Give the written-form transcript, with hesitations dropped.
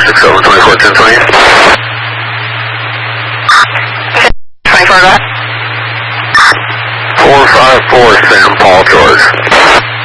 67 24 1020. 24, go ahead. 454 Sam Paul George.